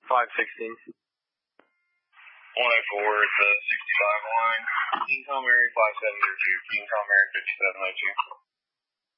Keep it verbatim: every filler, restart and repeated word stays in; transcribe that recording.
five sixteen. one oh four is the sixty-five line. King Tom Area five seven zero two. King Tom Area fifty-seven oh two.